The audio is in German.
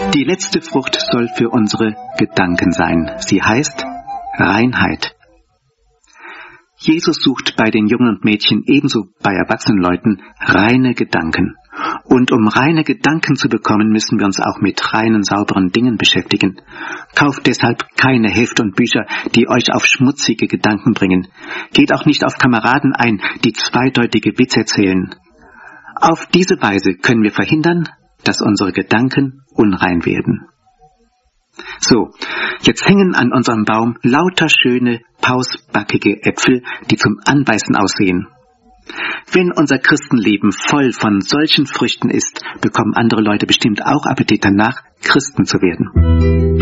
Die letzte Frucht soll für unsere Gedanken sein. Sie heißt Reinheit. Jesus sucht bei den Jungen und Mädchen ebenso bei erwachsenen Leuten reine Gedanken. Und um reine Gedanken zu bekommen, müssen wir uns auch mit reinen, sauberen Dingen beschäftigen. Kauft deshalb keine Hefte und Bücher, die euch auf schmutzige Gedanken bringen. Geht auch nicht auf Kameraden ein, die zweideutige Witze erzählen. Auf diese Weise können wir verhindern, dass unsere Gedanken unrein werden. So, jetzt hängen an unserem Baum lauter schöne, pausbackige Äpfel, die zum Anbeißen aussehen. Wenn unser Christenleben voll von solchen Früchten ist, bekommen andere Leute bestimmt auch Appetit danach, Christen zu werden.